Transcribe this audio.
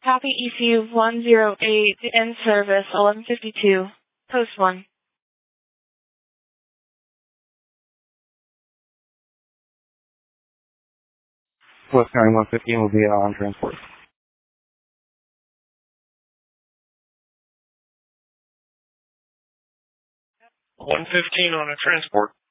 Copy ECU 108, end service 1152, post 1. West County 115 will be on transport. 115 on a transport.